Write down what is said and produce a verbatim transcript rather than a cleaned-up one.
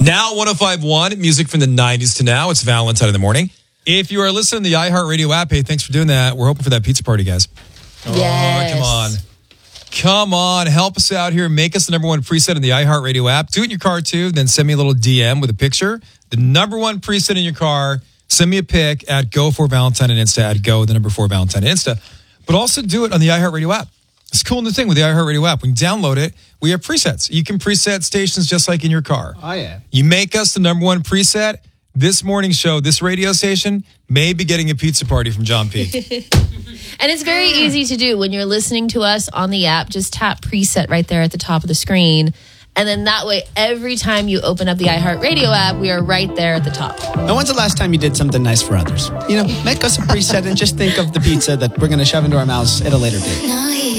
Now one oh five point one, music from the nineties to now. It's Valentine in the morning. If you are listening to the iHeartRadio app, hey, thanks for doing that. We're hoping for that pizza party, guys. Yes. Oh, come on. Come on. Help us out here. Make us the number one preset in the iHeartRadio app. Do it in your car, too. Then send me a little D M with a picture. The number one preset in your car. Send me a pic at Go for Valentine and Insta at Go, the number four Valentine and Insta. But also do it on the iHeartRadio app. It's a cool new thing with the iHeartRadio app. When you download it, we have presets. You can preset stations just like in your car. Oh, yeah. You make us the number one preset. This morning show, this radio station, may be getting a pizza party from John P. And it's very easy to do. When you're listening to us on the app, just tap preset right there at the top of the screen. And then that way, every time you open up the iHeartRadio app, we are right there at the top. Now, when's the last time you did something nice for others? You know, make us a preset and just think of the pizza that we're going to shove into our mouths at a later date.